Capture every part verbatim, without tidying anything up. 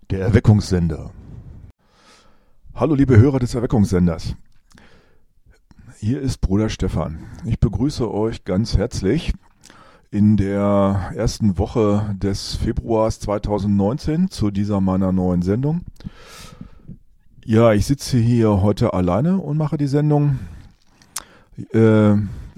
Der Erweckungssender. Hallo liebe Hörer des Erweckungssenders. Hier ist Bruder Stefan. Ich begrüße euch ganz herzlich in der ersten Woche des Februars zweitausendneunzehn zu dieser meiner neuen Sendung. Ja, ich sitze hier heute alleine und mache die Sendung. Äh,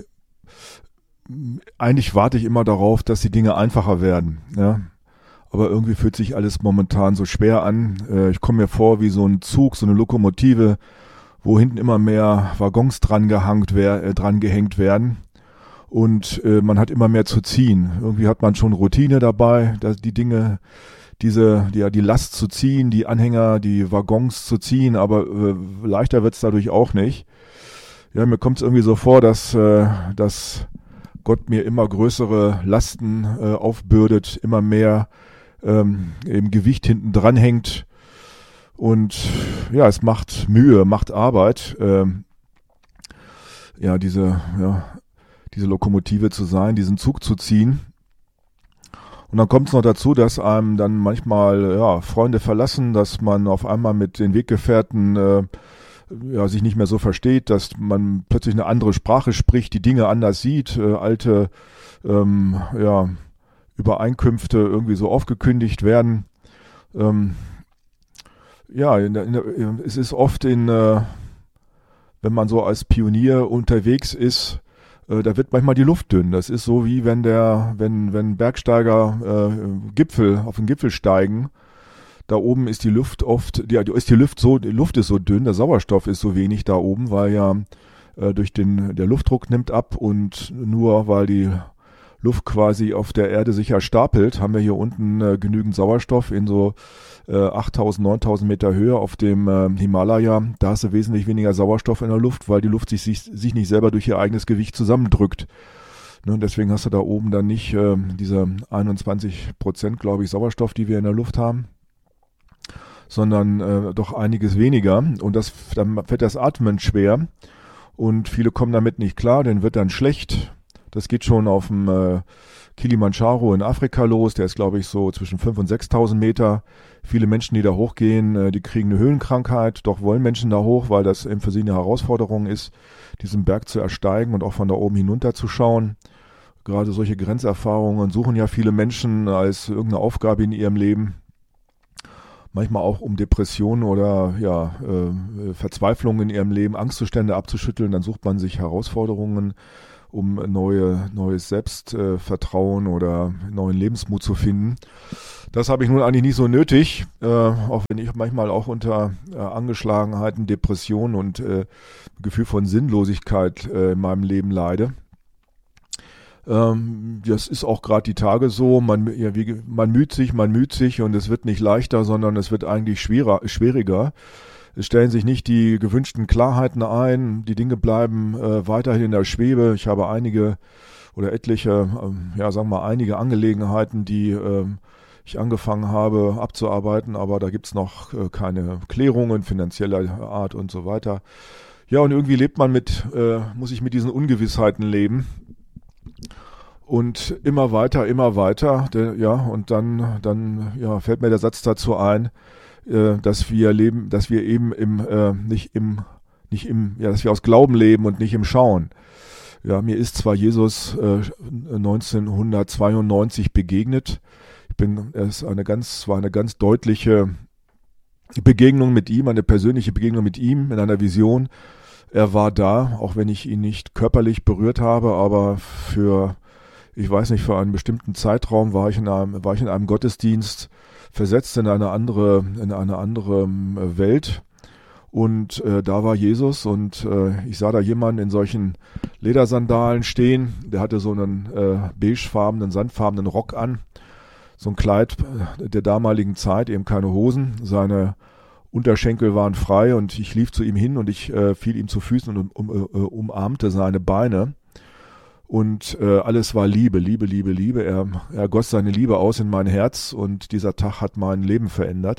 eigentlich warte ich immer darauf, dass die Dinge einfacher werden, ja. Aber irgendwie fühlt sich alles momentan so schwer an. Äh, ich komme mir vor wie so ein Zug, so eine Lokomotive, wo hinten immer mehr Waggons dran gehangt wer- äh, dran gehängt werden. Und äh, man hat immer mehr zu ziehen. Irgendwie hat man schon Routine dabei, dass die Dinge, diese, die, ja, die Last zu ziehen, die Anhänger, die Waggons zu ziehen, aber äh, leichter wird's dadurch auch nicht. Ja, mir kommt es irgendwie so vor, dass, äh, dass Gott mir immer größere Lasten äh, aufbürdet, immer mehr ähm, eben Gewicht hinten dran hängt. Und ja, es macht Mühe, macht Arbeit, ähm, ja, diese, ja, diese Lokomotive zu sein, diesen Zug zu ziehen. Und dann kommt es noch dazu, dass einem dann manchmal ja, Freunde verlassen, dass man auf einmal mit den Weggefährten äh, ja, sich nicht mehr so versteht, dass man plötzlich eine andere Sprache spricht, die Dinge anders sieht, äh, alte ähm, ja, Übereinkünfte irgendwie so aufgekündigt werden. Ähm, ja, in der, in der, es ist oft in, äh, wenn man so als Pionier unterwegs ist, äh, da wird manchmal die Luft dünn. Das ist so wie wenn der, wenn, wenn Bergsteiger äh, Gipfel, auf den Gipfel steigen. Da oben ist die Luft oft, ja, ist die Luft so, die Luft ist so dünn, der Sauerstoff ist so wenig da oben, weil ja äh, durch den, der Luftdruck nimmt ab und nur weil die Luft quasi auf der Erde sich ja stapelt, haben wir hier unten äh, genügend Sauerstoff in so äh, achttausend, neuntausend Meter Höhe auf dem äh, Himalaya. Da hast du wesentlich weniger Sauerstoff in der Luft, weil die Luft sich, sich, sich nicht selber durch ihr eigenes Gewicht zusammendrückt. Ne, deswegen hast du da oben dann nicht äh, diese einundzwanzig Prozent, glaube ich, Sauerstoff, die wir in der Luft haben, sondern äh, doch einiges weniger. Und das, dann wird das Atmen schwer und viele kommen damit nicht klar, denen wird dann schlecht. Das geht schon auf dem äh, Kilimanjaro in Afrika los, der ist glaube ich so zwischen fünftausend und sechstausend Meter. Viele Menschen, die da hochgehen, äh, die kriegen eine Höhenkrankheit, doch wollen Menschen da hoch, weil das eben für sie eine Herausforderung ist, diesen Berg zu ersteigen und auch von da oben hinunter zu schauen. Gerade solche Grenzerfahrungen suchen ja viele Menschen als irgendeine Aufgabe in ihrem Leben. Manchmal auch um Depressionen oder ja, äh, Verzweiflung in ihrem Leben, Angstzustände abzuschütteln. Dann sucht man sich Herausforderungen, um neue, neues Selbstvertrauen äh, oder neuen Lebensmut zu finden. Das habe ich nun eigentlich nicht so nötig, äh, auch wenn ich manchmal auch unter äh, Angeschlagenheiten, Depressionen und äh, Gefühl von Sinnlosigkeit äh, in meinem Leben leide. Ähm, das ist auch gerade die Tage so, man, ja, wie, man müht sich, man müht sich und es wird nicht leichter, sondern es wird eigentlich schwerer, schwieriger. Es stellen sich nicht die gewünschten Klarheiten ein, die Dinge bleiben äh, weiterhin in der Schwebe. Ich habe einige oder etliche, ähm, ja sagen wir mal einige Angelegenheiten, die ähm, ich angefangen habe abzuarbeiten, aber da gibt's noch äh, keine Klärungen finanzieller Art und so weiter. Ja, und irgendwie lebt man mit, äh, muss ich mit diesen Ungewissheiten leben. Und immer weiter, immer weiter, der, ja, und dann, dann, ja, fällt mir der Satz dazu ein, äh, dass wir leben, dass wir eben im, äh, nicht im, nicht im, ja, dass wir aus Glauben leben und nicht im Schauen. Ja, mir ist zwar Jesus äh, neunzehnhundertzweiundneunzig begegnet. Ich bin, es eine ganz, war eine ganz deutliche Begegnung mit ihm, eine persönliche Begegnung mit ihm in einer Vision. Er war da, auch wenn ich ihn nicht körperlich berührt habe, aber für Ich weiß nicht, für einen bestimmten Zeitraum war ich in einem, war ich in einem Gottesdienst versetzt in eine andere, in eine andere Welt. Und äh, da war Jesus und äh, ich sah da jemanden in solchen Ledersandalen stehen. Der hatte so einen äh, beigefarbenen, sandfarbenen Rock an. So ein Kleid der damaligen Zeit, eben keine Hosen. Seine Unterschenkel waren frei und ich lief zu ihm hin und ich äh, fiel ihm zu Füßen und um, um, umarmte seine Beine. Und äh, alles war Liebe, Liebe, Liebe, Liebe. Er, er goss seine Liebe aus in mein Herz und dieser Tag hat mein Leben verändert.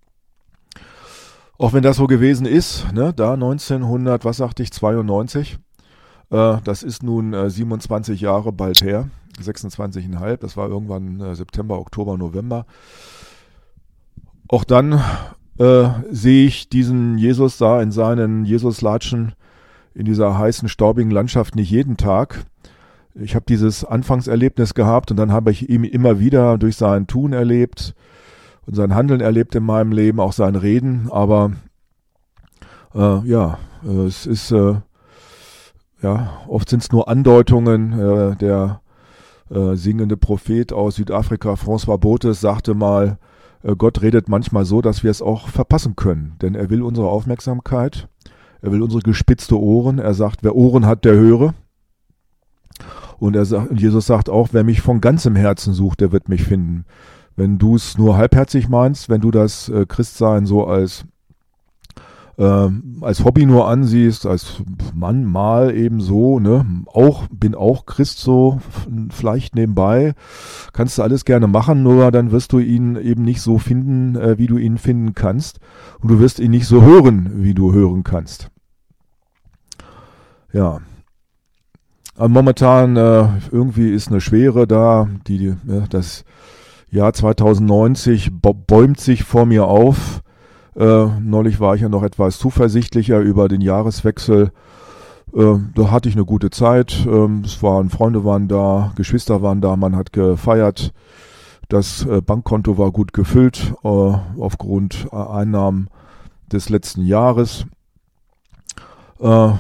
Auch wenn das so gewesen ist, ne, da neunzehnhundert, was sagte ich, zweiundneunzig, äh, das ist nun äh, siebenundzwanzig Jahre bald her, sechsundzwanzig Komma fünf, das war irgendwann äh, September, Oktober, November. auch dann äh, sehe ich diesen Jesus da in seinen Jesuslatschen in dieser heißen, staubigen Landschaft nicht jeden Tag. Ich habe dieses Anfangserlebnis gehabt und dann habe ich ihn immer wieder durch sein Tun erlebt und sein Handeln erlebt in meinem Leben, auch sein Reden. Aber äh, ja, äh, es ist äh, ja oft sind es nur Andeutungen. Äh, der äh, singende Prophet aus Südafrika, François Bothes, sagte mal: äh, Gott redet manchmal so, dass wir es auch verpassen können, denn er will unsere Aufmerksamkeit. Er will unsere gespitzte Ohren. Er sagt, wer Ohren hat, der höre. Und er sagt, und Jesus sagt auch, wer mich von ganzem Herzen sucht, der wird mich finden. Wenn du es nur halbherzig meinst, wenn du das äh, Christsein so als äh, als Hobby nur ansiehst, als Mann mal eben so, ne, auch bin auch Christ so, vielleicht nebenbei, kannst du alles gerne machen, nur dann wirst du ihn eben nicht so finden, äh, wie du ihn finden kannst, und du wirst ihn nicht so hören, wie du hören kannst. Ja. Aber momentan äh, irgendwie ist eine Schwere da, die, die ja, das Jahr zwanzig neunzig bäumt sich vor mir auf. Äh, neulich war ich ja noch etwas zuversichtlicher über den Jahreswechsel. Äh, da hatte ich eine gute Zeit. Äh, es waren Freunde waren da, Geschwister waren da, man hat gefeiert. Das äh, Bankkonto war gut gefüllt äh, aufgrund äh, Einnahmen des letzten Jahres. Äh,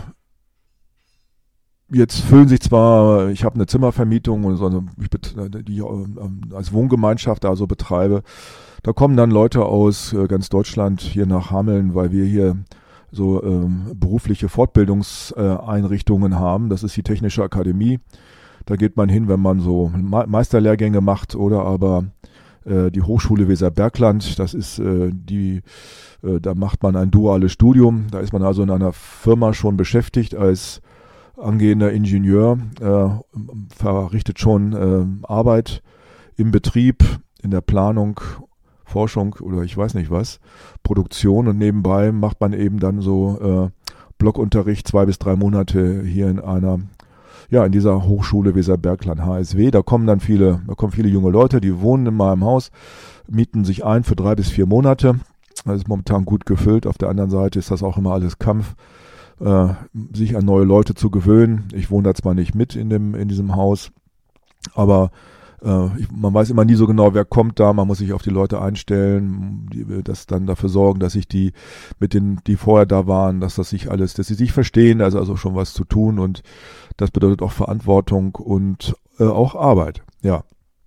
Jetzt füllen sich zwar, ich habe eine Zimmervermietung, und so, die ich als Wohngemeinschaft also betreibe. Da kommen dann Leute aus ganz Deutschland hier nach Hameln, weil wir hier so ähm, berufliche Fortbildungseinrichtungen haben. Das ist die Technische Akademie. Da geht man hin, wenn man so Meisterlehrgänge macht, oder aber äh, die Hochschule Weserbergland. Das ist äh, die, äh, da macht man ein duales Studium. Da ist man also in einer Firma schon beschäftigt als angehender Ingenieur, äh, verrichtet schon äh, Arbeit im Betrieb, in der Planung, Forschung oder ich weiß nicht was, Produktion, und nebenbei macht man eben dann so äh, Blockunterricht zwei bis drei Monate hier in einer, ja, in dieser Hochschule Weserbergland H S W. Da kommen dann viele, da kommen viele junge Leute, die wohnen in meinem Haus, mieten sich ein für drei bis vier Monate. Das ist momentan gut gefüllt. Auf der anderen Seite ist das auch immer alles Kampf, Äh, sich an neue Leute zu gewöhnen. Ich wohne da zwar nicht mit in dem in diesem Haus, aber äh, ich, man weiß immer nie so genau, wer kommt da. Man muss sich auf die Leute einstellen, die, das dann dafür sorgen, dass sich die mit den, die vorher da waren, dass das sich alles, dass sie sich verstehen. Also also schon was zu tun, und das bedeutet auch Verantwortung und äh, auch Arbeit. Ja.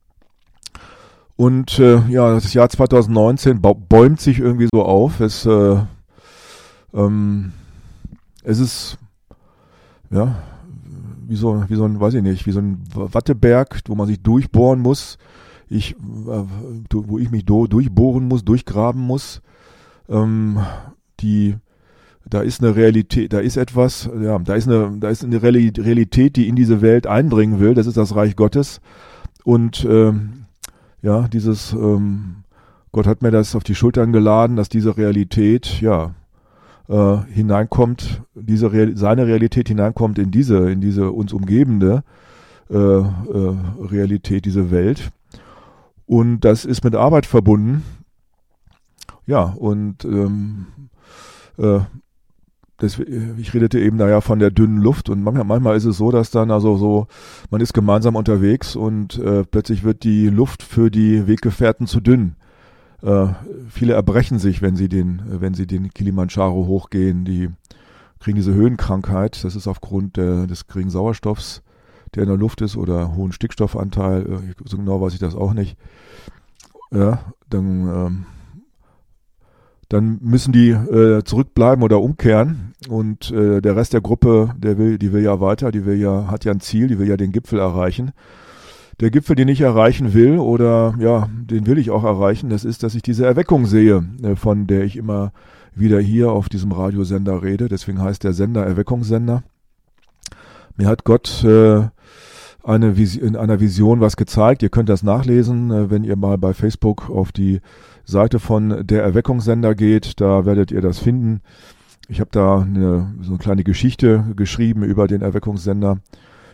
Und äh, ja, das Jahr zwanzig neunzehn bäumt sich irgendwie so auf. Es äh, ähm, Es ist, ja, wie so, wie so ein, weiß ich nicht, wie so ein Watteberg, wo man sich durchbohren muss, ich, äh, wo ich mich do, durchbohren muss, durchgraben muss. Ähm, die, da ist eine Realität, da ist etwas, ja, da ist eine, da ist eine Realität, die in diese Welt eindringen will. Das ist das Reich Gottes. Und ähm, ja, dieses, ähm, Gott hat mir das auf die Schultern geladen, dass diese Realität, ja, Äh, hineinkommt, diese Real, seine Realität hineinkommt in diese, in diese uns umgebende äh, äh, Realität, diese Welt. Und das ist mit Arbeit verbunden. Ja, und ähm, äh, das, ich redete eben da ja von der dünnen Luft, und manchmal, manchmal ist es so, dass dann also so, man ist gemeinsam unterwegs und äh, plötzlich wird die Luft für die Weggefährten zu dünn. Uh, viele erbrechen sich, wenn sie den, wenn sie den Kilimanjaro hochgehen. Die kriegen diese Höhenkrankheit. Das ist aufgrund der, des geringen Sauerstoffs, der in der Luft ist, oder hohen Stickstoffanteil. So genau weiß ich das auch nicht. Ja, dann, ähm, dann müssen die äh, zurückbleiben oder umkehren. Und äh, der Rest der Gruppe, der will, die will ja weiter, die will ja, hat ja ein Ziel, die will ja den Gipfel erreichen. Der Gipfel, den ich erreichen will, oder ja, den will ich auch erreichen, das ist, dass ich diese Erweckung sehe, von der ich immer wieder hier auf diesem Radiosender rede. Deswegen heißt der Sender Erweckungssender. Mir hat Gott äh, eine Vision, in einer Vision was gezeigt. Ihr könnt das nachlesen, äh, wenn ihr mal bei Facebook auf die Seite von der Erweckungssender geht. Da werdet ihr das finden. Ich habe da eine, so eine kleine Geschichte geschrieben über den Erweckungssender,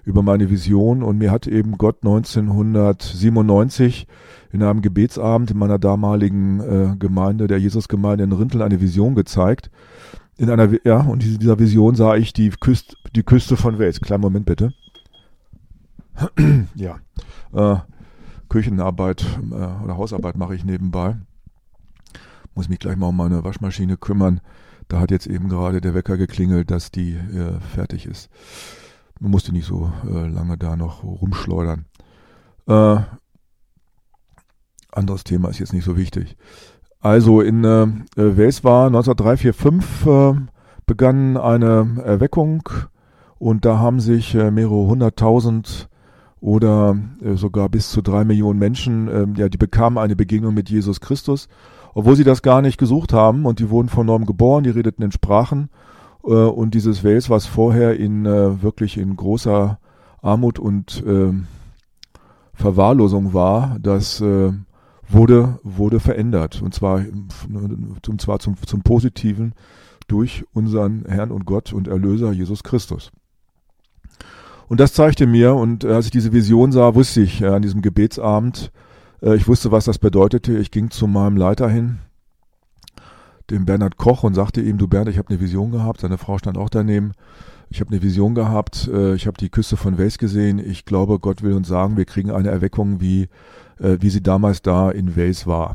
über meine Vision. Und mir hat eben Gott neunzehnhundertsiebenundneunzig in einem Gebetsabend in meiner damaligen äh, Gemeinde, der Jesusgemeinde in Rinteln, eine Vision gezeigt. In einer, ja, und in dieser Vision sah ich die Küste, die Küste von Wales. Kleinen Moment bitte. Ja, äh, Küchenarbeit äh, oder Hausarbeit mache ich nebenbei. Muss mich gleich mal um meine Waschmaschine kümmern. Da hat jetzt eben gerade der Wecker geklingelt, dass die äh, fertig ist. Man musste nicht so äh, lange da noch rumschleudern. Äh, anderes Thema ist jetzt nicht so wichtig. Also in äh, Wales war neunzehnhundertdrei, vier, fünf äh, begann eine Erweckung und da haben sich äh, mehrere hunderttausend oder äh, sogar bis zu drei Millionen Menschen, äh, ja, die bekamen eine Begegnung mit Jesus Christus, obwohl sie das gar nicht gesucht haben und die wurden von neuem geboren, die redeten in Sprachen äh, und dieses Wales, was vorher in äh, wirklich in großer Armut und äh, Verwahrlosung war, das äh, wurde wurde verändert und zwar und zwar zum zum Positiven durch unseren Herrn und Gott und Erlöser Jesus Christus. Und das zeigte mir, und als ich diese Vision sah, wusste ich äh, an diesem Gebetsabend, äh, ich wusste, was das bedeutete. Ich ging zu meinem Leiter hin, dem Bernhard Koch, und sagte ihm: Du Bernd, ich habe eine Vision gehabt. Seine Frau stand auch daneben. Ich habe eine Vision gehabt. Äh, ich habe die Küste von Wales gesehen. Ich glaube, Gott will uns sagen, wir kriegen eine Erweckung, wie äh, wie sie damals da in Wales war.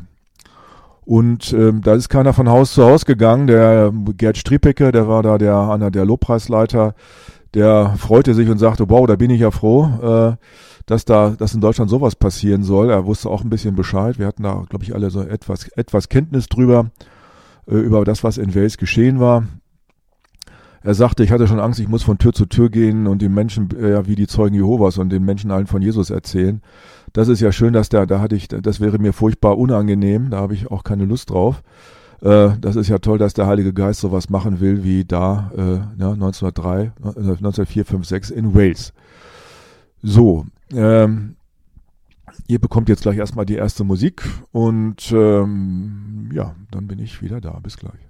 Und ähm, da ist keiner von Haus zu Haus gegangen. Der Gerd Striepecke, der war da der einer der Lobpreisleiter, der freute sich und sagte: Wow, da bin ich ja froh, äh, dass da, dass in Deutschland sowas passieren soll. Er wusste auch ein bisschen Bescheid. Wir hatten da, glaube ich, alle so etwas, etwas Kenntnis drüber, äh, über das, was in Wales geschehen war. Er sagte, ich hatte schon Angst, ich muss von Tür zu Tür gehen und den Menschen, äh, ja, wie die Zeugen Jehovas und den Menschen allen von Jesus erzählen. Das ist ja schön, dass der, da hatte ich, das wäre mir furchtbar unangenehm, da habe ich auch keine Lust drauf. Äh, das ist ja toll, dass der Heilige Geist sowas machen will, wie da, äh, ja, neunzehnhundertdrei, neunzehnhundertvier, fünf, sechs in Wales. So, ähm, ihr bekommt jetzt gleich erstmal die erste Musik und ähm, ja, dann bin ich wieder da. Bis gleich.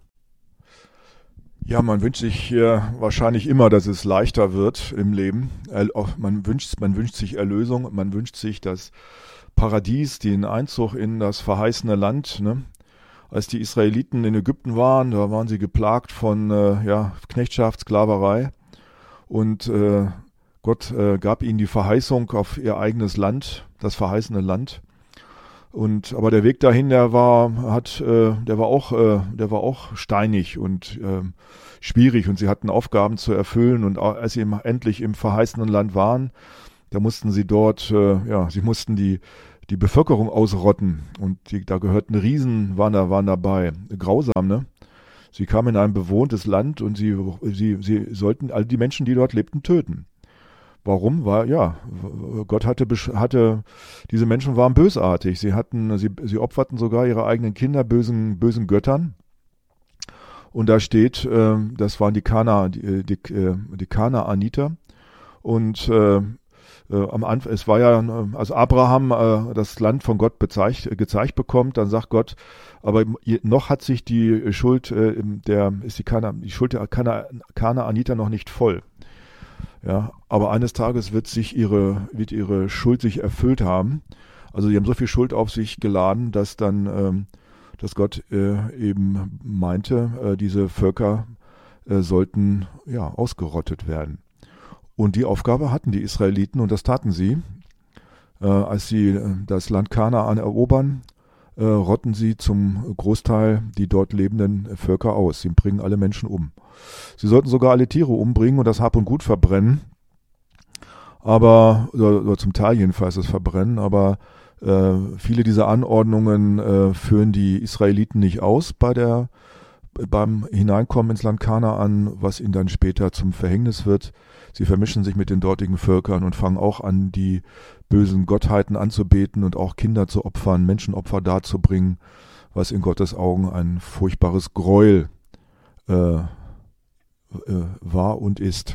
Ja, man wünscht sich äh, wahrscheinlich immer, dass es leichter wird im Leben. Er, auch, man wünscht, man wünscht sich Erlösung, man wünscht sich das Paradies, den Einzug in das verheißene Land. Ne? Als die Israeliten in Ägypten waren, da waren sie geplagt von äh, ja, Knechtschaft, Sklaverei. Und äh, Gott äh, gab ihnen die Verheißung auf ihr eigenes Land, das verheißene Land. Und aber der Weg dahin, der war, hat, äh, der war auch, äh, der war auch steinig und äh, schwierig. Und sie hatten Aufgaben zu erfüllen. Und als sie im, endlich im verheißenen Land waren, da mussten sie dort, äh, ja, sie mussten die die Bevölkerung ausrotten. Und die, da gehörten Riesen, waren da, waren dabei. Grausam, ne? Sie kamen in ein bewohntes Land und sie, sie, sie sollten all die Menschen, die dort lebten, töten. Warum? War, ja, Gott hatte, hatte, diese Menschen waren bösartig. Sie hatten, sie, sie opferten sogar ihre eigenen Kinder bösen, bösen Göttern. Und da steht, äh, das waren die Kana, die, die, die Kanaaniter. Und äh, äh, am Anfang, es war ja, also Abraham äh, das Land von Gott bezeigt, gezeigt bekommt, dann sagt Gott, aber noch hat sich die Schuld, äh, der, ist die Kana, die Schuld der Kana, Kanaaniter noch nicht voll. Ja, aber eines Tages wird sich ihre, wird ihre Schuld sich erfüllt haben. Also sie haben so viel Schuld auf sich geladen, dass dann, ähm, dass Gott äh, eben meinte, äh, diese Völker äh, sollten ja ausgerottet werden. Und die Aufgabe hatten die Israeliten und das taten sie. Äh, als sie äh, das Land Kanaan erobern, äh, rotten sie zum Großteil die dort lebenden Völker aus. Sie bringen alle Menschen um. Sie sollten sogar alle Tiere umbringen und das Hab und Gut verbrennen. Aber, oder, oder zum Teil jedenfalls das Verbrennen, aber äh, viele dieser Anordnungen äh, führen die Israeliten nicht aus bei der, beim Hineinkommen ins Land Kanaan, was ihnen dann später zum Verhängnis wird. Sie vermischen sich mit den dortigen Völkern und fangen auch an, die bösen Gottheiten anzubeten und auch Kinder zu opfern, Menschenopfer darzubringen, was in Gottes Augen ein furchtbares Gräuel äh, war und ist.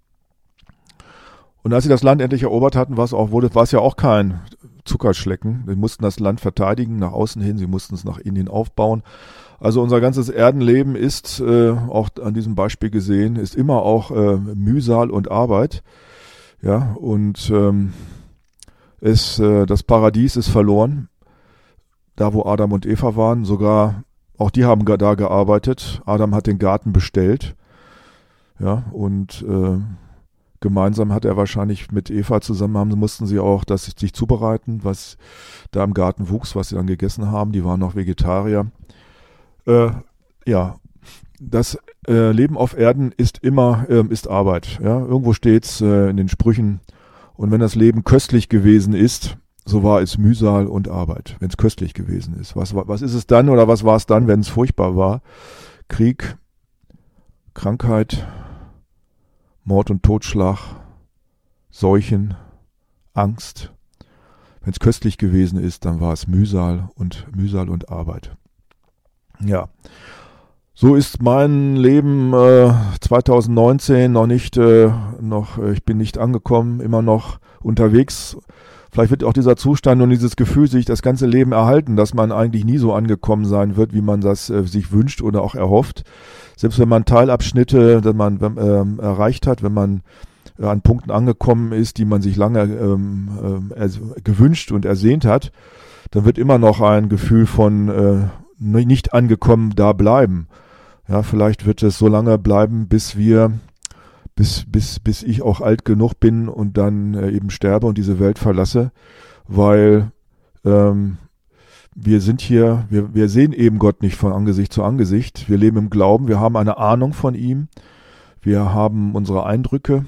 Und als sie das Land endlich erobert hatten, war es auch, wurde, war es ja auch kein Zuckerschlecken. Sie mussten das Land verteidigen, nach außen hin, sie mussten es nach innen hin aufbauen. Also unser ganzes Erdenleben ist, äh, auch an diesem Beispiel gesehen, ist immer auch äh, Mühsal und Arbeit. Ja, und ähm, es, äh, das Paradies ist verloren, da wo Adam und Eva waren. Sogar, auch die haben da gearbeitet. Adam hat den Garten bestellt. Ja, und äh, gemeinsam hat er wahrscheinlich mit Eva zusammen, haben, mussten sie auch das sich zubereiten, was da im Garten wuchs, was sie dann gegessen haben. Die waren noch Vegetarier. Äh, ja, das äh, Leben auf Erden ist immer, äh, ist Arbeit. Ja? Irgendwo steht's äh, in den Sprüchen. Und wenn das Leben köstlich gewesen ist, so war es Mühsal und Arbeit, wenn es köstlich gewesen ist. Was, was ist es dann oder was war es dann, wenn es furchtbar war? Krieg, Krankheit, Mord und Totschlag, Seuchen, Angst. Wenn es köstlich gewesen ist, dann war es Mühsal und Mühsal und Arbeit. Ja, so ist mein Leben äh, zwanzig neunzehn noch nicht, äh, noch, äh, ich bin nicht angekommen, immer noch unterwegs. Vielleicht wird auch dieser Zustand und dieses Gefühl sich das ganze Leben erhalten, dass man eigentlich nie so angekommen sein wird, wie man das äh, sich wünscht oder auch erhofft. Selbst wenn man Teilabschnitte, dass man ähm, erreicht hat, wenn man äh, an Punkten angekommen ist, die man sich lange ähm, äh, gewünscht und ersehnt hat, dann wird immer noch ein Gefühl von äh, nicht angekommen da bleiben. Ja, vielleicht wird es so lange bleiben, bis wir, bis, bis, bis ich auch alt genug bin und dann äh, eben sterbe und diese Welt verlasse, weil ähm, wir sind hier, wir, wir sehen eben Gott nicht von Angesicht zu Angesicht. Wir leben im Glauben, wir haben eine Ahnung von ihm, wir haben unsere Eindrücke,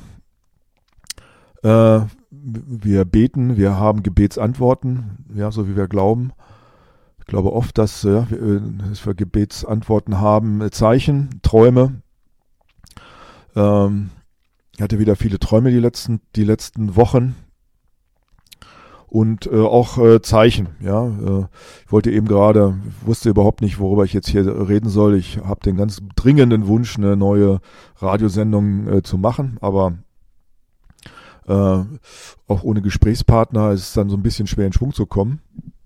äh, wir beten, wir haben Gebetsantworten, ja, so wie wir glauben. Ich glaube oft, dass, ja, wir, dass wir Gebetsantworten haben, Zeichen, Träume. Ähm, ich hatte wieder viele Träume die letzten, die letzten Wochen. Und äh, auch äh, Zeichen, ja. Äh, ich wollte eben gerade, wusste überhaupt nicht, worüber ich jetzt hier reden soll. Ich habe den ganz dringenden Wunsch, eine neue Radiosendung äh, zu machen, aber äh, auch ohne Gesprächspartner ist es dann so ein bisschen schwer in Schwung zu kommen.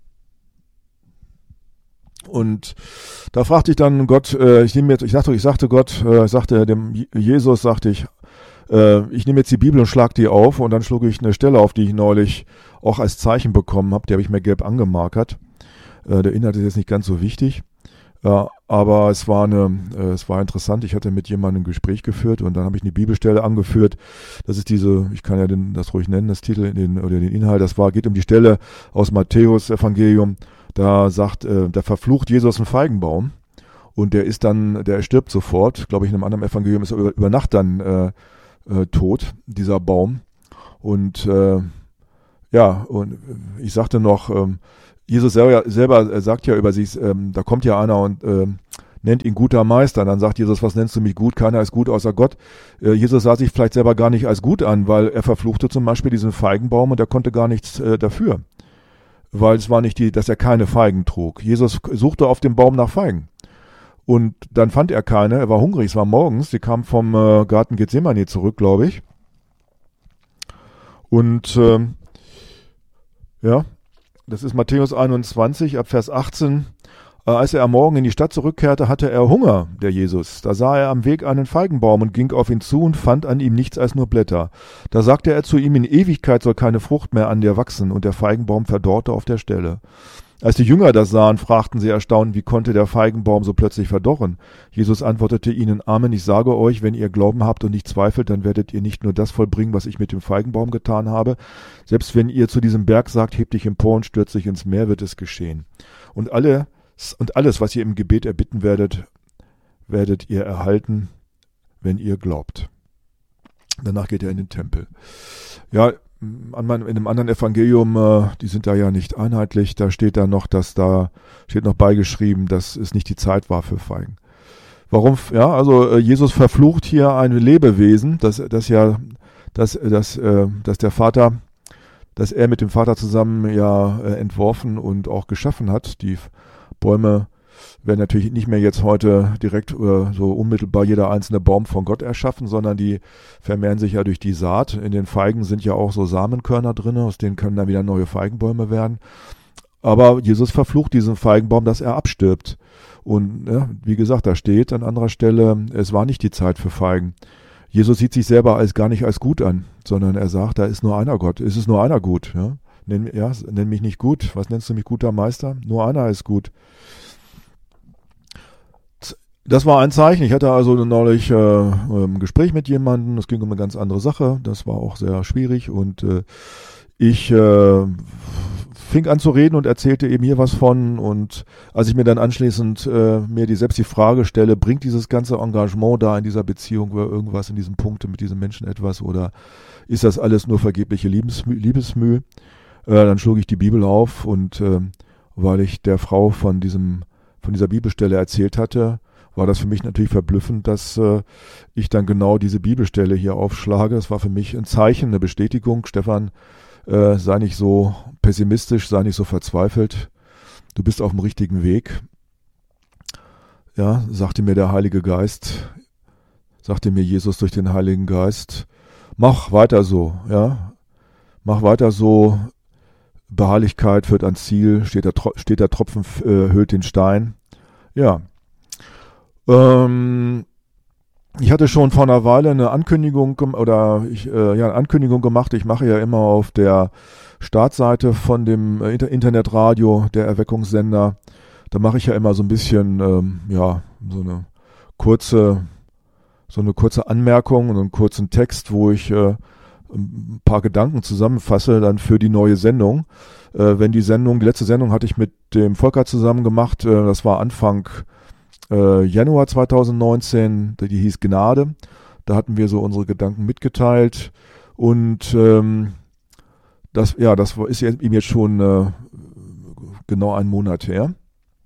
Und da fragte ich dann Gott, äh, ich nehme jetzt, ich sagte, ich sagte Gott, äh, sagte dem Jesus, sagte ich, äh, ich nehme jetzt die Bibel und schlag die auf, und dann schlug ich eine Stelle auf, die ich neulich auch als Zeichen bekommen habe, die habe ich mir gelb angemarkert. Äh, der Inhalt ist jetzt nicht ganz so wichtig, äh, aber es war eine, äh, es war interessant. Ich hatte mit jemandem ein Gespräch geführt und dann habe ich eine Bibelstelle angeführt. Das ist diese, ich kann ja den, das ruhig nennen, das Titel den, oder den Inhalt. Das war, geht um die Stelle aus Matthäus Evangelium. Da sagt, äh, da verflucht Jesus einen Feigenbaum und der ist dann, der stirbt sofort. Glaube ich, in einem anderen Evangelium ist er über, über Nacht dann äh, äh, tot, dieser Baum. Und äh, ja, und ich sagte noch, ähm, Jesus selber, selber sagt ja über sich, ähm, da kommt ja einer und äh, nennt ihn guter Meister. Und dann sagt Jesus, was nennst du mich gut? Keiner ist gut außer Gott. Äh, Jesus sah sich vielleicht selber gar nicht als gut an, weil er verfluchte zum Beispiel diesen Feigenbaum und er konnte gar nichts äh, dafür. Weil es war nicht die, dass er keine Feigen trug. Jesus suchte auf dem Baum nach Feigen. Und dann fand er keine, er war hungrig, es war morgens, sie kam vom äh, Garten Gethsemane zurück, glaube ich. Und ähm, ja, das ist Matthäus einundzwanzig, ab Vers achtzehn. Äh, als er am Morgen in die Stadt zurückkehrte, hatte er Hunger, der Jesus. Da sah er am Weg einen Feigenbaum und ging auf ihn zu und fand an ihm nichts als nur Blätter. Da sagte er zu ihm, in Ewigkeit soll keine Frucht mehr an dir wachsen, und der Feigenbaum verdorrte auf der Stelle. Als die Jünger das sahen, fragten sie erstaunt, wie konnte der Feigenbaum so plötzlich verdorren? Jesus antwortete ihnen, Amen, ich sage euch, wenn ihr Glauben habt und nicht zweifelt, dann werdet ihr nicht nur das vollbringen, was ich mit dem Feigenbaum getan habe. Selbst wenn ihr zu diesem Berg sagt, heb dich empor und stürz dich ins Meer, wird es geschehen. Und alle Und alles, was ihr im Gebet erbitten werdet, werdet ihr erhalten, wenn ihr glaubt. Danach geht er in den Tempel. Ja, an meinem, in einem anderen Evangelium, äh, die sind da ja nicht einheitlich, da steht da noch, dass da, steht noch beigeschrieben, dass es nicht die Zeit war für Feigen. Warum? Ja, also äh, Jesus verflucht hier ein Lebewesen, das, das ja, dass, dass, äh, dass der Vater, dass er mit dem Vater zusammen ja äh, entworfen und auch geschaffen hat. Die Bäume werden natürlich nicht mehr jetzt heute direkt äh, so unmittelbar jeder einzelne Baum von Gott erschaffen, sondern die vermehren sich ja durch die Saat. In den Feigen sind ja auch so Samenkörner drin, aus denen können dann wieder neue Feigenbäume werden. Aber Jesus verflucht diesen Feigenbaum, dass er abstirbt. Und ja, wie gesagt, da steht an anderer Stelle, es war nicht die Zeit für Feigen. Jesus sieht sich selber als gar nicht als gut an. sondern er sagt, da ist nur einer Gott, ist es nur einer gut. Ja? Nenn, ja, nenn mich nicht gut, was nennst du mich guter Meister? Nur einer ist gut. Das war ein Zeichen. Ich hatte also neulich äh, ein Gespräch mit jemandem, es ging um eine ganz andere Sache, das war auch sehr schwierig und äh, ich äh, fing an zu reden und erzählte eben hier was von und als ich mir dann anschließend äh, mir die, selbst die Frage stelle, bringt dieses ganze Engagement da in dieser Beziehung oder irgendwas in diesem Punkt mit diesem Menschen etwas oder ist das alles nur vergebliche Liebesmüh, Liebesmüh? Äh, dann schlug ich die Bibel auf und äh, weil ich der Frau von diesem von dieser Bibelstelle erzählt hatte, war das für mich natürlich verblüffend, dass äh, ich dann genau diese Bibelstelle hier aufschlage. Das war für mich ein Zeichen, eine Bestätigung. Stefan, äh, sei nicht so pessimistisch, sei nicht so verzweifelt. Du bist auf dem richtigen Weg. Ja, sagte mir der Heilige Geist, sagte mir Jesus durch den Heiligen Geist, mach weiter so, ja, mach weiter so. Beharrlichkeit führt ans Ziel, steht der, steht der Tropfen äh, höhlt den Stein. Ja. Ähm, ich hatte schon vor einer Weile eine Ankündigung oder ich, äh, ja, eine Ankündigung gemacht. Ich mache ja immer auf der Startseite von dem äh, Internetradio, der Erweckungssender, da mache ich ja immer so ein bisschen, ähm, ja, so eine kurze, so eine kurze Anmerkung und einen kurzen Text, wo ich äh, ein paar Gedanken zusammenfasse dann für die neue Sendung. Äh, wenn die Sendung, die letzte Sendung hatte ich mit dem Volker zusammen gemacht, äh, das war Anfang äh, Januar zweitausendneunzehn, die hieß Gnade. Da hatten wir so unsere Gedanken mitgeteilt und ähm, das, ja, das ist ihm jetzt schon äh, genau einen Monat her.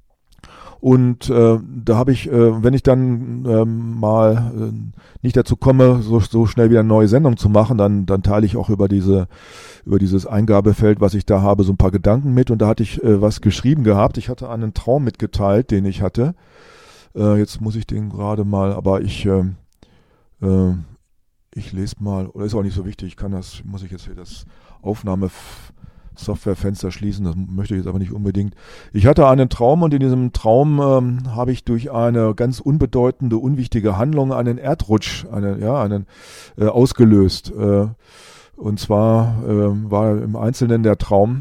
Und äh, da habe ich, äh, wenn ich dann äh, mal äh, nicht dazu komme, so, so schnell wieder eine neue Sendung zu machen, dann, dann teile ich auch über diese, über dieses Eingabefeld, was ich da habe, so ein paar Gedanken mit. Und da hatte ich äh, was geschrieben gehabt. Ich hatte einen Traum mitgeteilt, den ich hatte. Äh, jetzt muss ich den gerade mal, aber ich, äh, äh, ich lese mal, oder ist auch nicht so wichtig. Ich kann das, muss ich jetzt hier das Aufnahme Softwarefenster schließen, das möchte ich jetzt aber nicht unbedingt. Ich hatte einen Traum und in diesem Traum ähm, habe ich durch eine ganz unbedeutende, unwichtige Handlung einen Erdrutsch, eine, ja, einen äh, ausgelöst. Äh, und zwar äh, war im Einzelnen der Traum,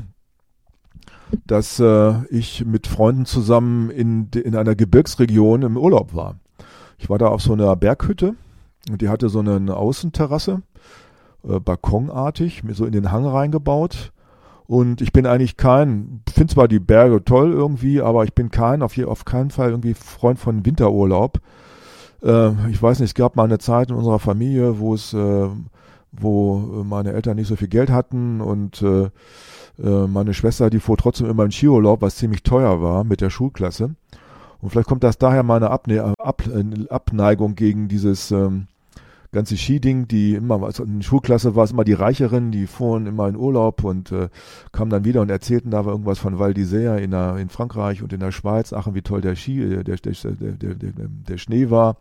dass äh, ich mit Freunden zusammen in, in einer Gebirgsregion im Urlaub war. Ich war da auf so einer Berghütte und die hatte so eine Außenterrasse, äh, balkonartig, so in den Hang reingebaut. Und ich bin eigentlich kein, finde zwar die Berge toll irgendwie, aber ich bin kein, auf, je, auf keinen Fall irgendwie Freund von Winterurlaub. Äh, ich weiß nicht, es gab mal eine Zeit in unserer Familie, wo es, äh, wo meine Eltern nicht so viel Geld hatten und äh, äh, meine Schwester, die fuhr trotzdem immer in Skiurlaub, was ziemlich teuer war mit der Schulklasse. Und vielleicht kommt das daher meine Abne- Ab- Abneigung gegen dieses ähm, ganze Skiding, die immer, also in der Schulklasse war es immer die Reicheren, die fuhren immer in Urlaub und äh, kamen dann wieder und erzählten da irgendwas von Val d'Isère in, der, in Frankreich und in der Schweiz, ach, wie toll der Ski, der, der, der, der, der, der Schnee war.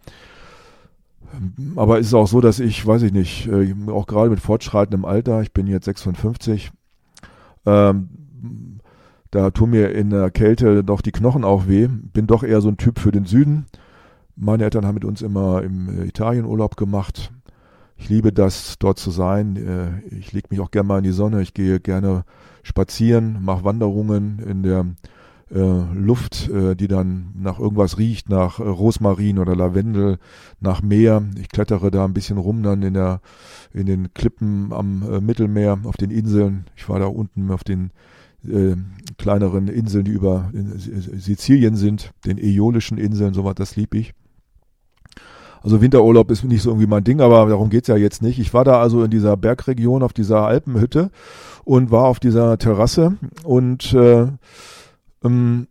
Aber es ist auch so, dass ich, weiß ich nicht, äh, auch gerade mit fortschreitendem Alter, ich bin jetzt sechsundfünfzig, ähm, da tun mir in der Kälte doch die Knochen auch weh, bin doch eher so ein Typ für den Süden. Meine Eltern haben mit uns immer im Italienurlaub gemacht. Ich liebe das, dort zu sein. Ich lege mich auch gerne mal in die Sonne. Ich gehe gerne spazieren, mache Wanderungen in der äh, Luft, äh, die dann nach irgendwas riecht, nach äh, Rosmarin oder Lavendel, nach Meer. Ich klettere da ein bisschen rum dann in der in den Klippen am äh, Mittelmeer, auf den Inseln. Ich war da unten auf den äh, kleineren Inseln, die über in Sizilien sind, den Äolischen Inseln, sowas, das lieb ich. Also Winterurlaub ist nicht so irgendwie mein Ding, aber darum geht's ja jetzt nicht. Ich war da also in dieser Bergregion, auf dieser Alpenhütte und war auf dieser Terrasse und äh, ähm,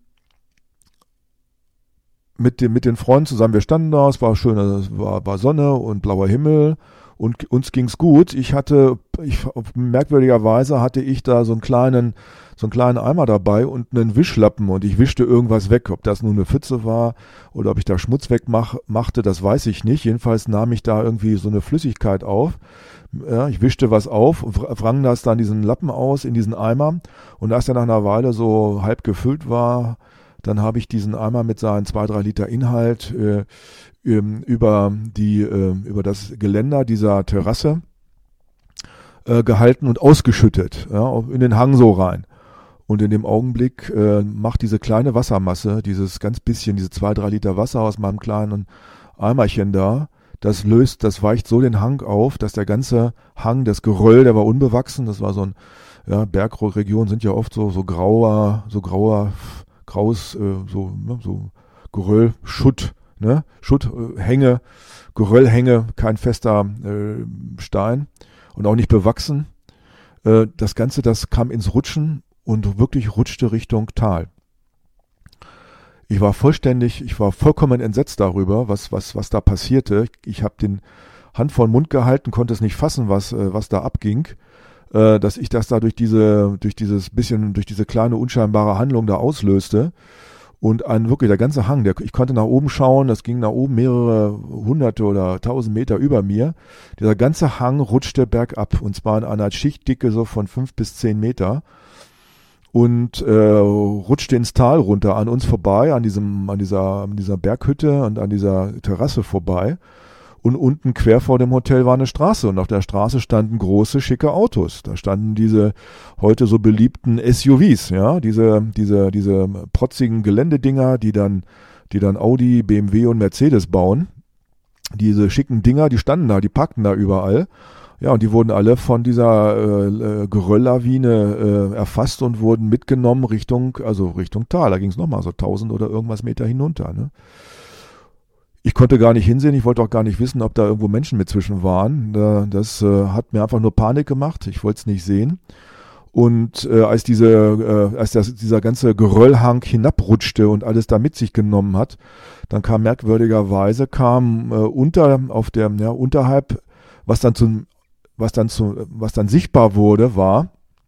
mit, den, mit den Freunden zusammen. Wir standen da, es war schön, also es war, war Sonne und blauer Himmel und uns ging's gut. Ich hatte, ich, merkwürdigerweise hatte ich da so einen kleinen so einen kleinen Eimer dabei und einen Wischlappen und ich wischte irgendwas weg. Ob das nun eine Pfütze war oder ob ich da Schmutz wegmachte, das weiß ich nicht. Jedenfalls nahm ich da irgendwie so eine Flüssigkeit auf. Ja, ich wischte was auf, wrang das dann diesen Lappen aus in diesen Eimer und als der nach einer Weile so halb gefüllt war, dann habe ich diesen Eimer mit seinen zwei, drei Liter Inhalt äh, über die, äh, über das Geländer dieser Terrasse äh, gehalten und ausgeschüttet, ja, in den Hang so rein. Und in dem Augenblick äh, macht diese kleine Wassermasse, dieses ganz bisschen, diese zwei, drei Liter Wasser aus meinem kleinen Eimerchen da, das löst, das weicht so den Hang auf, dass der ganze Hang, das Geröll, der war unbewachsen, das war so ein, ja, Bergregionen sind ja oft so, so grauer, so grauer, graues, äh, so, ne, so Geröll, Schutt, ne, Schutthänge, Geröllhänge, kein fester äh, Stein und auch nicht bewachsen. Äh, das Ganze, das kam ins Rutschen und wirklich rutschte Richtung Tal. Ich war vollständig, ich war vollkommen entsetzt darüber, was, was, was da passierte. Ich habe den Hand vor den Mund gehalten, konnte es nicht fassen, was, was da abging, äh, dass ich das da durch diese, durch dieses bisschen, durch diese kleine unscheinbare Handlung da auslöste. Und ein wirklich, der ganze Hang, der, ich konnte nach oben schauen, das ging nach oben mehrere hunderte oder tausend Meter über mir. Dieser ganze Hang rutschte bergab und zwar in einer Schichtdicke so von fünf bis zehn Meter. Und äh, rutschte ins Tal runter, an uns vorbei, an diesem, an dieser, an dieser Berghütte und an dieser Terrasse vorbei. Und unten quer vor dem Hotel war eine Straße und auf der Straße standen große, schicke Autos. Da standen diese heute so beliebten S U Vs, ja, diese, diese, diese protzigen Geländedinger, die dann, die dann Audi, B M W und Mercedes bauen. Diese schicken Dinger, die standen da, die parkten da überall. Ja, und die wurden alle von dieser äh, Gerölllawine äh, erfasst und wurden mitgenommen Richtung, also Richtung Tal. Da ging es nochmal so tausend oder irgendwas Meter hinunter. Ne? Ich konnte gar nicht hinsehen, ich wollte auch gar nicht wissen, ob da irgendwo Menschen mit zwischen waren. Da, das äh, hat mir einfach nur Panik gemacht, ich wollte es nicht sehen. Und äh, als, diese, äh, als das, dieser ganze Geröllhang hinabrutschte und alles da mit sich genommen hat, dann kam merkwürdigerweise, kam äh, unter, auf der, ja, unterhalb, was dann zum Was dann, zu, was dann sichtbar wurde, war,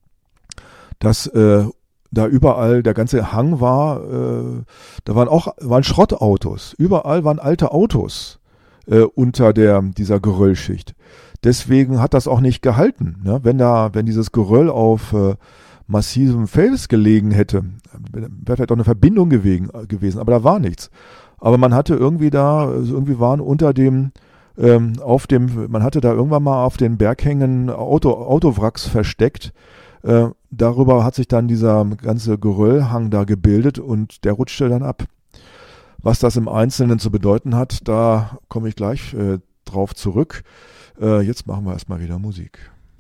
dass äh, da überall der ganze Hang war, äh, da waren auch waren Schrottautos. Überall waren alte Autos äh, unter der dieser Geröllschicht. Deswegen hat das auch nicht gehalten. Ne? Wenn da, wenn dieses Geröll auf äh, massivem Fels gelegen hätte, wäre vielleicht auch eine Verbindung gewesen, gewesen, aber da war nichts. Aber man hatte irgendwie da, irgendwie waren unter dem Ähm, auf dem, man hatte da irgendwann mal auf den Berghängen Auto, Autowracks versteckt. Äh, darüber hat sich dann dieser ganze Geröllhang da gebildet und der rutschte dann ab. Was das im Einzelnen zu bedeuten hat, da komme ich gleich äh, drauf zurück. Äh, jetzt machen wir erstmal wieder Musik.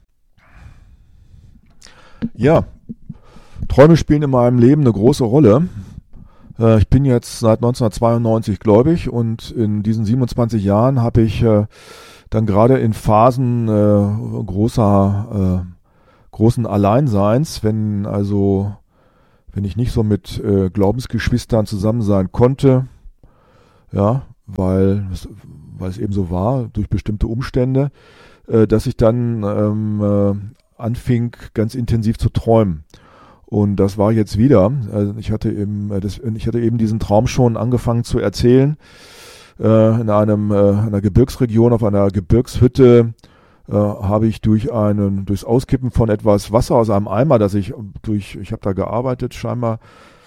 Ja, Träume spielen in meinem Leben eine große Rolle. Ich bin jetzt seit neunzehnhundertzweiundneunzig gläubig und in diesen siebenundzwanzig Jahren habe ich äh, dann gerade in Phasen äh, großer, äh, großen Alleinseins, wenn also, wenn ich nicht so mit äh, Glaubensgeschwistern zusammen sein konnte, ja, weil, weil es eben so war, durch bestimmte Umstände, äh, dass ich dann ähm, äh, anfing, ganz intensiv zu träumen. Und das war jetzt wieder, also ich hatte eben, das, ich hatte eben diesen Traum schon angefangen zu erzählen, äh, in einem, äh, einer Gebirgsregion, auf einer Gebirgshütte, äh, habe ich durch einen, durchs Auskippen von etwas Wasser aus einem Eimer, das ich durch, ich habe da gearbeitet scheinbar,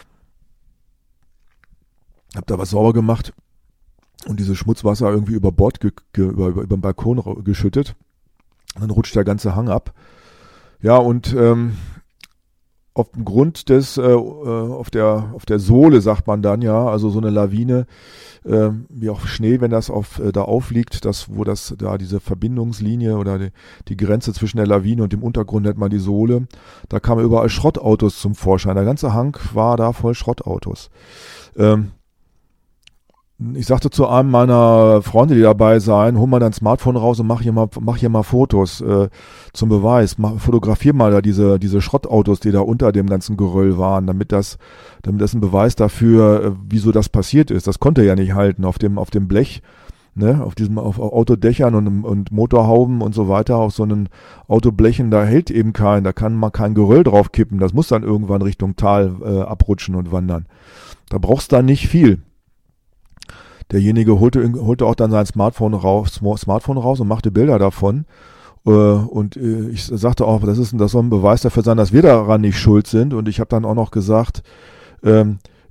habe da was sauber gemacht und dieses Schmutzwasser irgendwie über Bord, ge, ge, über, über den Balkon geschüttet. Und dann rutscht der ganze Hang ab. Ja, und ähm, auf dem Grund des, äh, auf der auf der Sohle sagt man dann ja, also so eine Lawine, äh, wie auch Schnee, wenn das auf äh, da aufliegt, das wo das da diese Verbindungslinie oder die, die Grenze zwischen der Lawine und dem Untergrund nennt man die Sohle, da kamen überall Schrottautos zum Vorschein. Der ganze Hang war da voll Schrottautos. Ähm, Ich sagte zu einem meiner Freunde, die dabei seien, hol mal dein Smartphone raus und mach hier mal, mach hier mal Fotos äh, zum Beweis. Mach, fotografier mal da diese, diese Schrottautos, die da unter dem ganzen Geröll waren, damit das, damit das ein Beweis dafür, äh, wieso das passiert ist. Das konnte er ja nicht halten auf dem, auf dem Blech, ne, auf diesem, auf Autodächern und, und Motorhauben und so weiter, auf so einen Autoblechen, da hält eben kein, da kann man kein Geröll drauf kippen. Das muss dann irgendwann Richtung Tal äh, abrutschen und wandern. Da brauchst du dann nicht viel. Derjenige holte, holte auch dann sein Smartphone raus, Smartphone raus und machte Bilder davon. Und ich sagte auch, das ist das soll ein Beweis dafür sein, dass wir daran nicht schuld sind. Und ich habe dann auch noch gesagt,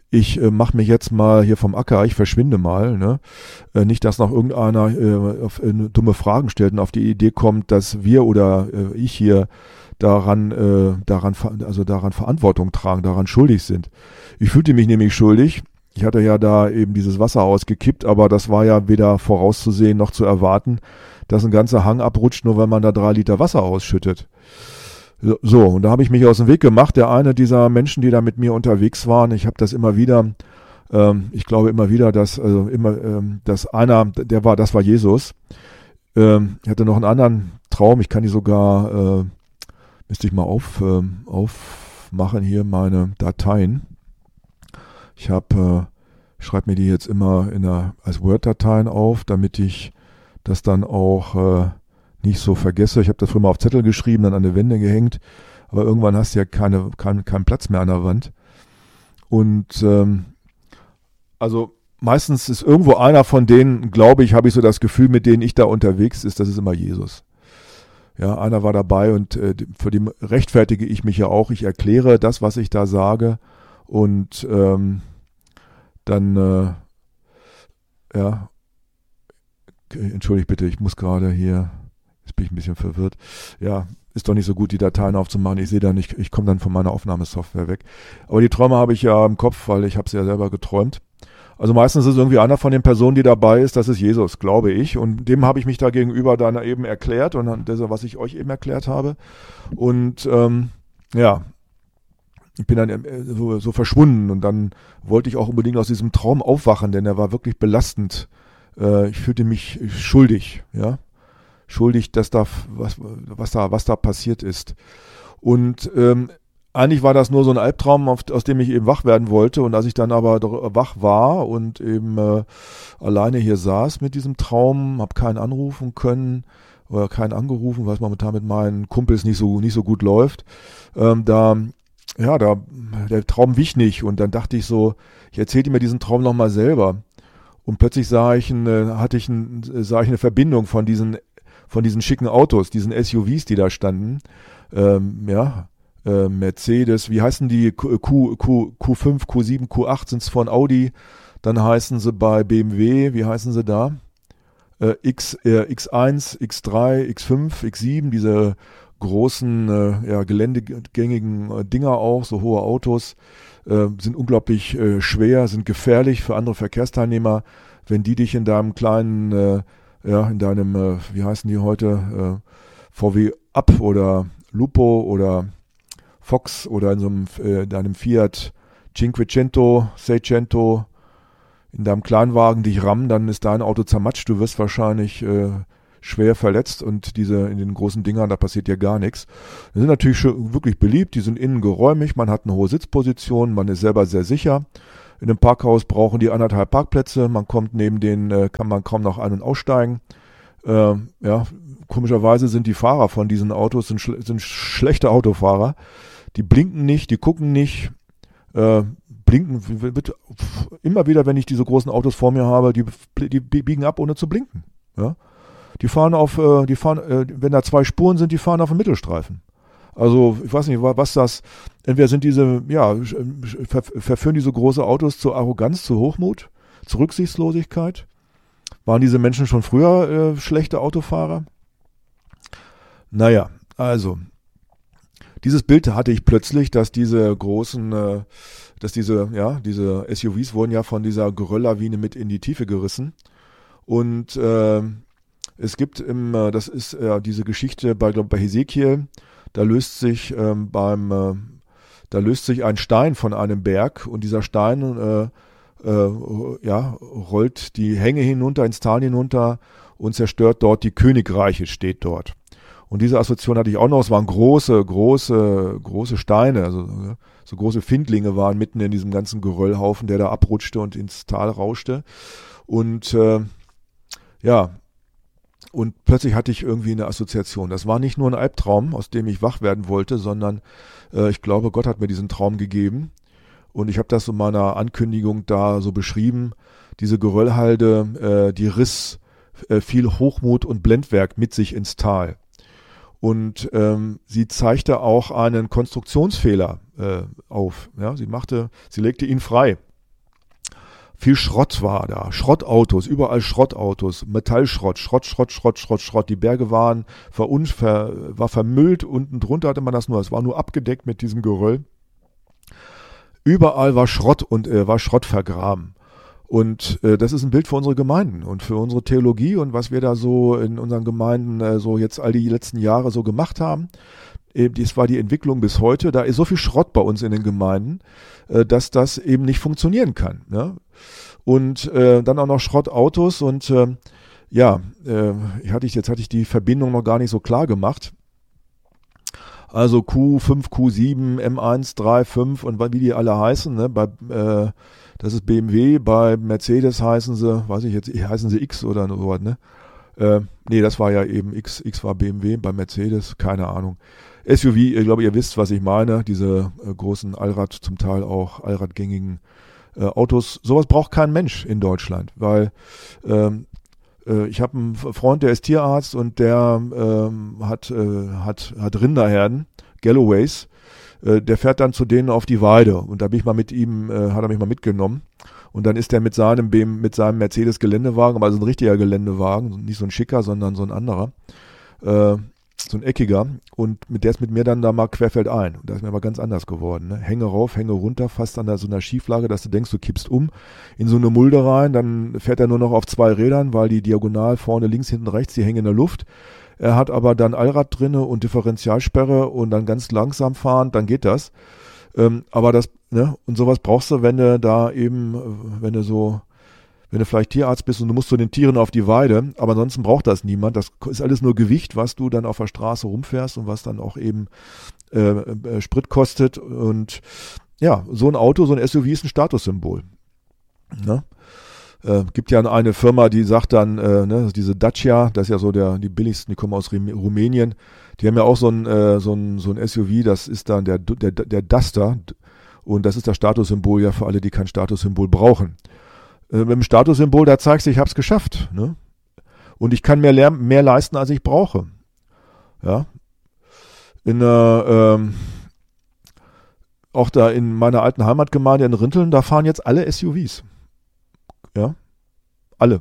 ich äh, mache mich jetzt mal hier vom Acker, ich verschwinde mal, ne? Äh, nicht, dass noch irgendeiner äh, auf, äh, dumme Fragen stellt und auf die Idee kommt, dass wir oder äh, ich hier daran, äh, daran, also daran Verantwortung tragen, daran schuldig sind. Ich fühlte mich nämlich schuldig. Ich hatte ja da eben dieses Wasser ausgekippt, aber das war ja weder vorauszusehen noch zu erwarten, dass ein ganzer Hang abrutscht, nur weil man da drei Liter Wasser ausschüttet. So, und da habe ich mich aus dem Weg gemacht. Der eine dieser Menschen, die da mit mir unterwegs waren, ich habe das immer wieder, ähm, ich glaube immer wieder, dass also immer, ähm, dass einer, der war, das war Jesus. Ähm, ich hatte noch einen anderen Traum. Ich kann die sogar, äh, müsste ich mal auf, äh, aufmachen hier meine Dateien. Ich habe, äh, schreibe mir die jetzt immer in der, als Word-Dateien auf, damit ich das dann auch äh, nicht so vergesse. Ich habe das früher mal auf Zettel geschrieben, dann an die Wände gehängt, aber irgendwann hast du ja keine, kein, keinen Platz mehr an der Wand. Und ähm, also meistens ist irgendwo einer von denen, glaube ich, habe ich so das Gefühl, mit denen ich da unterwegs ist, das ist immer Jesus. Ja, einer war dabei und äh, für den rechtfertige ich mich ja auch. Ich erkläre das, was ich da sage und ähm, dann, äh, ja, entschuldigt bitte, ich muss gerade hier, jetzt bin ich ein bisschen verwirrt. Ja, ist doch nicht so gut, die Dateien aufzumachen. Ich sehe da nicht, ich komme dann von meiner Aufnahmesoftware weg. Aber die Träume habe ich ja im Kopf, weil ich habe es ja selber geträumt. Also meistens ist irgendwie einer von den Personen, die dabei ist, das ist Jesus, glaube ich. Und dem habe ich mich da gegenüber dann eben erklärt und dann das, was ich euch eben erklärt habe. Und ähm, ja, ich bin dann so, so verschwunden und dann wollte ich auch unbedingt aus diesem Traum aufwachen, denn er war wirklich belastend. Äh, ich fühlte mich schuldig, ja. schuldig, dass da was, was da was da passiert ist. Und ähm, eigentlich war das nur so ein Albtraum, auf, aus dem ich eben wach werden wollte. Und als ich dann aber wach war und eben äh, alleine hier saß mit diesem Traum, habe keinen anrufen können oder keinen angerufen, weil es momentan mit meinen Kumpels nicht so nicht so gut läuft. Ähm, da ja, da der Traum wich nicht und dann dachte ich so, ich erzählte mir diesen Traum nochmal selber. Und plötzlich sah ich eine, hatte ich ein, sah ich eine Verbindung von diesen von diesen schicken Autos, diesen S U Vs, die da standen, ähm, ja, äh, Mercedes, wie heißen die, Q, Q, Q fünf, Q sieben, Q acht sind es von Audi, dann heißen sie bei B M W, wie heißen sie da, äh, X, äh, X eins, X drei, X fünf, X sieben, diese großen, äh, ja, geländegängigen äh, Dinger auch, so hohe Autos, äh, sind unglaublich äh, schwer, sind gefährlich für andere Verkehrsteilnehmer, wenn die dich in deinem kleinen äh, ja, in deinem, äh, wie heißen die heute, äh, V W Up oder Lupo oder Fox oder in so einem, äh, deinem Fiat Cinquecento, Seicento, in deinem Kleinwagen dich rammen, dann ist dein Auto zermatscht, du wirst wahrscheinlich äh, schwer verletzt und diese in den großen Dingern, da passiert ja gar nichts. Die sind natürlich schon wirklich beliebt, die sind innen geräumig, man hat eine hohe Sitzposition, man ist selber sehr sicher. In einem Parkhaus brauchen die anderthalb Parkplätze. Man kommt neben denen, äh, kann man kaum noch ein- und aussteigen. Äh, ja, komischerweise sind die Fahrer von diesen Autos sind, schl- sind schlechte Autofahrer. Die blinken nicht, die gucken nicht. Äh, blinken wird immer wieder, wenn ich diese großen Autos vor mir habe, die, die biegen ab, ohne zu blinken. Ja, die fahren auf, äh, die fahren, äh, wenn da zwei Spuren sind, die fahren auf dem Mittelstreifen. Also ich weiß nicht, was das, entweder sind diese, ja, ver, verführen diese große Autos zur Arroganz, zu Hochmut, zur Rücksichtslosigkeit. Waren diese Menschen schon früher äh, schlechte Autofahrer? Naja, also, dieses Bild hatte ich plötzlich, dass diese großen, äh, dass diese, ja, diese S U Vs wurden ja von dieser Gerölllawine mit in die Tiefe gerissen. Und äh, es gibt im, äh, das ist äh, diese Geschichte bei, glaube bei Hesekiel, Da löst sich ähm, beim, äh, da löst sich ein Stein von einem Berg und dieser Stein äh, äh, ja, rollt die Hänge hinunter, ins Tal hinunter und zerstört dort die Königreiche, steht dort. Und diese Assoziation hatte ich auch noch. Es waren große, große, große Steine, also so große Findlinge waren mitten in diesem ganzen Geröllhaufen, der da abrutschte und ins Tal rauschte. Und äh, ja, und plötzlich hatte ich irgendwie eine Assoziation. Das war nicht nur ein Albtraum, aus dem ich wach werden wollte, sondern äh, ich glaube, Gott hat mir diesen Traum gegeben. Und ich habe das in meiner Ankündigung da so beschrieben. Diese Geröllhalde, äh, die riss äh, viel Hochmut und Blendwerk mit sich ins Tal. Und ähm, sie zeigte auch einen Konstruktionsfehler äh, auf. Ja, sie machte, sie legte ihn frei. viel Schrott war da. Schrottautos, überall Schrottautos, Metallschrott, Schrott, Schrott, Schrott, Schrott, Schrott. Die Berge waren verun, ver, war vermüllt, unten drunter hatte man das nur, es war nur abgedeckt mit diesem Geröll. Überall war Schrott und äh, war Schrott vergraben. Und äh, das ist ein Bild für unsere Gemeinden und für unsere Theologie und was wir da so in unseren Gemeinden äh, so jetzt all die letzten Jahre so gemacht haben. Äh, das war die Entwicklung bis heute. Da ist so viel Schrott bei uns in den Gemeinden, äh, dass das eben nicht funktionieren kann. Ne? Und äh, dann auch noch Schrottautos und äh, ja, äh, hatte ich, jetzt hatte ich die Verbindung noch gar nicht so klar gemacht. Also Q fünf, Q sieben, M eins, drei, fünf und wie die alle heißen, ne? Bei äh, das ist B M W, bei Mercedes heißen sie, weiß ich jetzt, heißen sie X oder so was, ne? Äh, nee, das war ja eben X, X war B M W, bei Mercedes, keine Ahnung. S U V, ich glaube, ihr wisst, was ich meine, diese äh, großen Allrad, zum Teil auch allradgängigen äh, Autos. Sowas braucht kein Mensch in Deutschland, weil ähm, äh, ich habe einen Freund, der ist Tierarzt und der ähm, hat, äh, hat, hat Rinderherden, Galloways. Der fährt dann zu denen auf die Weide und da bin ich mal mit ihm, äh, hat er mich mal mitgenommen und dann ist er mit seinem B M, mit seinem Mercedes Geländewagen, aber also ein richtiger Geländewagen, nicht so ein schicker, sondern so ein anderer, äh, so ein eckiger und mit der ist mit mir dann da mal querfeldein und da ist mir aber ganz anders geworden, ne? Hänge rauf, Hänge runter, fast an der, so einer Schieflage, dass du denkst, du kippst um in so eine Mulde rein, dann fährt er nur noch auf zwei Rädern, weil die diagonal vorne links, hinten rechts, die hängen in der Luft. Er hat aber dann Allrad drinne und Differentialsperre und dann ganz langsam fahren, dann geht das. Ähm, aber das, ne, und sowas brauchst du, wenn du da eben, wenn du so, wenn du vielleicht Tierarzt bist und du musst zu den Tieren auf die Weide, aber ansonsten braucht das niemand. Das ist alles nur Gewicht, was du dann auf der Straße rumfährst und was dann auch eben äh, äh, Sprit kostet. Und ja, so ein Auto, so ein S U V ist ein Statussymbol. Ne? Äh, gibt ja eine Firma, die sagt dann, äh, ne, diese Dacia, das ist ja so der, die billigsten, die kommen aus Rumänien, die haben ja auch so ein, äh, so ein, so ein S U V, das ist dann der, der, der Duster und das ist das Statussymbol ja für alle, die kein Statussymbol brauchen. Äh, mit dem Statussymbol, da zeigst du, ich hab's geschafft, ne? Und ich kann mehr, mehr leisten, als ich brauche. Ja. In äh, ähm, auch da in meiner alten Heimatgemeinde in Rinteln, da fahren jetzt alle S U Vs. Ja, alle.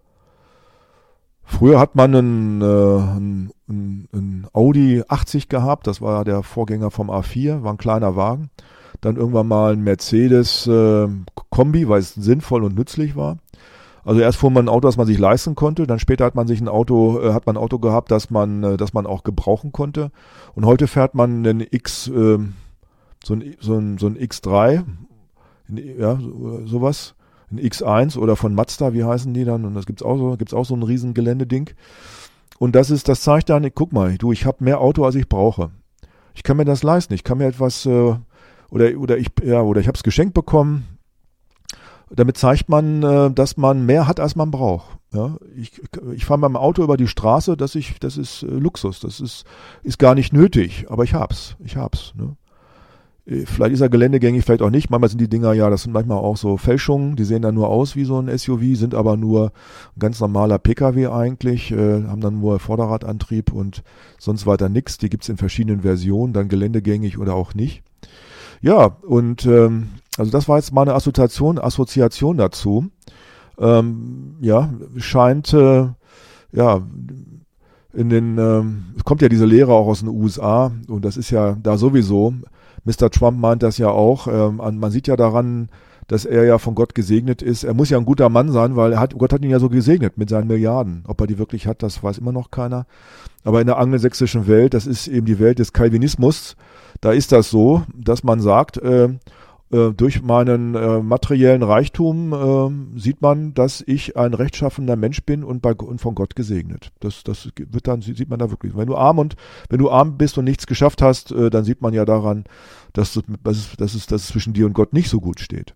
Früher hat man einen, äh, einen, einen Audi achtzig gehabt, das war der Vorgänger vom A vier, war ein kleiner Wagen. Dann irgendwann mal ein Mercedes äh, Kombi, weil es sinnvoll und nützlich war. Also erst fuhr man ein Auto, das man sich leisten konnte, dann später hat man sich ein Auto, äh, hat man ein Auto gehabt, das man, äh, das man auch gebrauchen konnte. Und heute fährt man einen X, äh, so ein, so ein, so ein X drei, ja, so, sowas. Ein X eins oder von Mazda, wie heißen die dann? Und das gibt's auch so, gibt's auch so ein riesen Geländeding. Und das ist, das zeigt dann, guck mal, du, ich habe mehr Auto, als ich brauche. Ich kann mir das leisten. Ich kann mir etwas, äh, oder, oder ich, ja, oder ich habe es geschenkt bekommen. Damit zeigt man, äh, dass man mehr hat, als man braucht. Ja, ich, ich fahre mit dem Auto über die Straße, das, ich, das ist äh, Luxus. Das ist, ist gar nicht nötig, aber ich hab's. Ich hab's, ne? Vielleicht ist er geländegängig, vielleicht auch nicht. Manchmal sind die Dinger ja, das sind manchmal auch so Fälschungen, die sehen dann nur aus wie so ein S U V, sind aber nur ein ganz normaler P K W eigentlich, äh, haben dann nur Vorderradantrieb und sonst weiter nichts. Die gibt's in verschiedenen Versionen, dann geländegängig oder auch nicht. Ja, und ähm, also das war jetzt meine Assoziation, Assoziation dazu. Ähm, ja, scheint, äh, ja, in den, ähm, es kommt ja diese Lehre auch aus den U S A und das ist ja da sowieso. Mister Trump meint das ja auch. Ähm, man sieht ja daran, dass er ja von Gott gesegnet ist. Er muss ja ein guter Mann sein, weil er hat, Gott hat ihn ja so gesegnet mit seinen Milliarden. Ob er die wirklich hat, das weiß immer noch keiner. Aber in der angelsächsischen Welt, das ist eben die Welt des Calvinismus, da ist das so, dass man sagt, äh, äh, durch meinen äh, materiellen Reichtum äh, sieht man, dass ich ein rechtschaffender Mensch bin und, bei, und von Gott gesegnet. Das, das wird dann, sieht man da wirklich. Wenn du arm und wenn du arm bist und nichts geschafft hast, äh, dann sieht man ja daran, dass, du, dass, es, dass, es, dass es zwischen dir und Gott nicht so gut steht.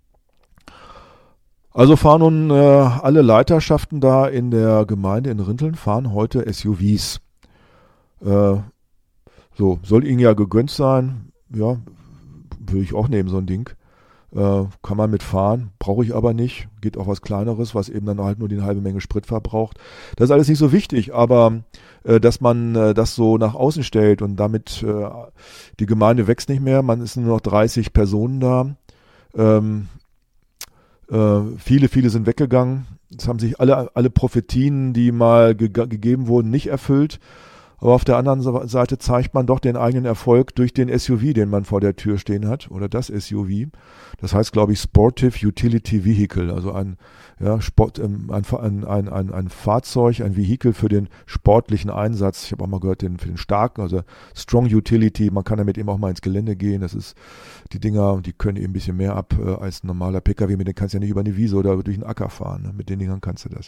Also fahren nun äh, alle Leiterschaften da in der Gemeinde in Rinteln, fahren heute S U Vs. Äh, so, soll ihnen ja gegönnt sein, ja, würde ich auch nehmen, so ein Ding. Äh, kann man mitfahren, brauche ich aber nicht. Geht auch was Kleineres, was eben dann halt nur die halbe Menge Sprit verbraucht. Das ist alles nicht so wichtig, aber äh, dass man äh, das so nach außen stellt und damit äh, die Gemeinde wächst nicht mehr, man ist nur noch dreißig Personen da. Ähm, Äh, viele, viele sind weggegangen. Es haben sich alle, alle Prophetien, die mal ge- gegeben wurden, nicht erfüllt. Aber auf der anderen Seite zeigt man doch den eigenen Erfolg durch den S U V, den man vor der Tür stehen hat, oder das S U V. Das heißt, glaube ich, Sportive Utility Vehicle, also ein, ja, Sport, ähm, ein, ein, ein, ein, ein Fahrzeug, ein Vehikel für den sportlichen Einsatz. Ich habe auch mal gehört, den, für den starken, also Strong Utility. Man kann damit eben auch mal ins Gelände gehen. Das ist, die Dinger, die können eben ein bisschen mehr ab äh, als ein normaler P K W. Mit denen kannst du ja nicht über eine Wiese oder durch den Acker fahren. Ne? Mit den Dingern kannst du das.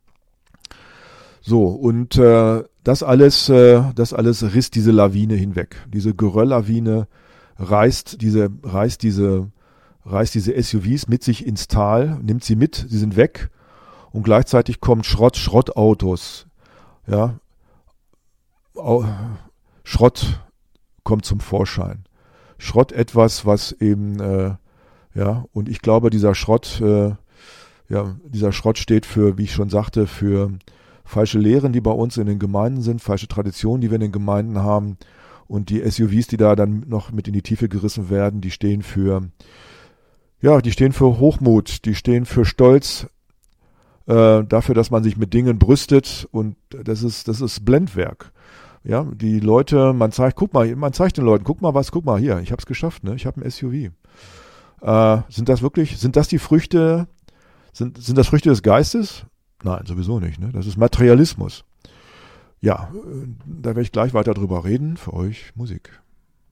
So, und äh, das alles, äh, das alles riss diese Lawine hinweg. Diese Gerölllawine reißt diese, reißt diese, reißt diese S U Vs mit sich ins Tal, nimmt sie mit, sie sind weg und gleichzeitig kommt Schrott, Schrottautos. Ja, Au, Schrott kommt zum Vorschein. Schrott etwas, was eben, äh, ja, und ich glaube, dieser Schrott, äh, ja, dieser Schrott steht für, wie ich schon sagte, für falsche Lehren, die bei uns in den Gemeinden sind, falsche Traditionen, die wir in den Gemeinden haben. Und die S U Vs, die da dann noch mit in die Tiefe gerissen werden, die stehen für, ja, die stehen für Hochmut, die stehen für Stolz, äh, dafür, dass man sich mit Dingen brüstet. Und das ist, das ist Blendwerk. Ja, die Leute, man zeigt, guck mal, man zeigt den Leuten, guck mal was, guck mal hier, ich habe es geschafft, ne? Ich habe ein S U V. Äh, sind das wirklich, sind das die Früchte, sind, sind das Früchte des Geistes? Nein, sowieso nicht. Ne? Das ist Materialismus. Ja, da werde ich gleich weiter drüber reden. Für euch Musik.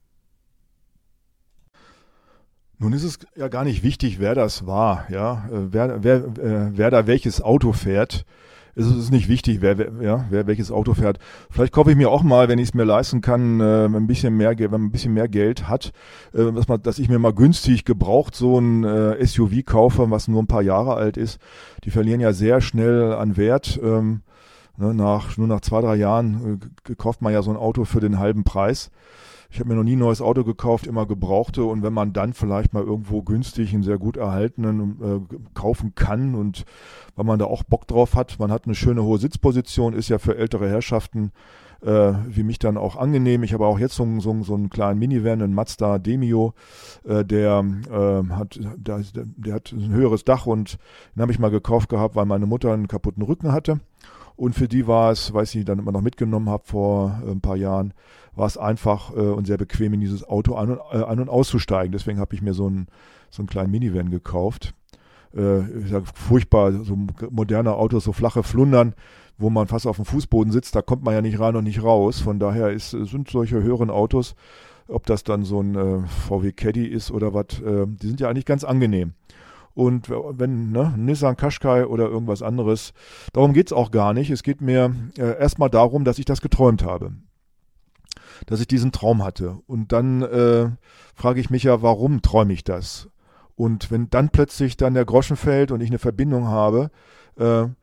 Nun ist es ja gar nicht wichtig, wer das war. Ja, wer, wer, wer da welches Auto fährt. Es ist nicht wichtig, wer, wer, ja, wer welches Auto fährt. Vielleicht kaufe ich mir auch mal, wenn ich es mir leisten kann, äh, ein bisschen mehr, wenn man ein bisschen mehr Geld hat, äh, dass, man, dass ich mir mal günstig gebraucht so ein äh, S U V kaufe, was nur ein paar Jahre alt ist. Die verlieren ja sehr schnell an Wert. Ähm, ne, nach, nur nach zwei, drei Jahren äh, kauft man ja so ein Auto für den halben Preis. Ich habe mir noch nie ein neues Auto gekauft, immer gebrauchte. Und wenn man dann vielleicht mal irgendwo günstig einen sehr gut erhaltenen äh, kaufen kann und weil man da auch Bock drauf hat, man hat eine schöne hohe Sitzposition, ist ja für ältere Herrschaften äh, wie mich dann auch angenehm. Ich habe auch jetzt so, so, so einen kleinen Minivan, einen Mazda Demio, äh, der, äh, hat, der, der hat ein höheres Dach und den habe ich mal gekauft gehabt, weil meine Mutter einen kaputten Rücken hatte. Und für die war es, weiß ich, dann immer noch mitgenommen habe vor äh, ein paar Jahren, war es einfach äh, und sehr bequem, in dieses Auto ein- und, äh, ein- und auszusteigen. Deswegen habe ich mir so einen, so einen kleinen Minivan gekauft. Äh, ich sag, furchtbar, so moderne Autos, so flache Flundern, wo man fast auf dem Fußboden sitzt, da kommt man ja nicht rein und nicht raus. Von daher ist, sind solche höheren Autos, ob das dann so ein äh, V W Caddy ist oder was, äh, die sind ja eigentlich ganz angenehm. Und wenn, ne, Nissan Qashqai oder irgendwas anderes, darum geht's auch gar nicht. Es geht mir äh, erstmal darum, dass ich das geträumt habe. Dass ich diesen Traum hatte. Und dann äh, frage ich mich ja, warum träume ich das? Und wenn dann plötzlich dann der Groschen fällt und ich eine Verbindung habe, äh,